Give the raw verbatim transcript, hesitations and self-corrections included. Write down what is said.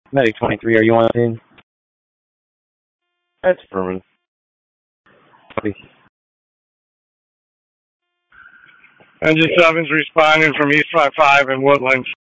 Medic twenty-three, are you on scene? That's affirmative. Copy. Engine seven's responding from East five five in Woodlands.